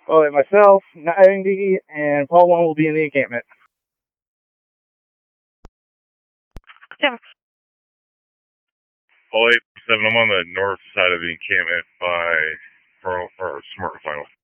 Well, myself, 90, and Paul 1 will be in the encampment. Yeah. Paul 8, 7, I'm on the north side of the encampment for Smart Final.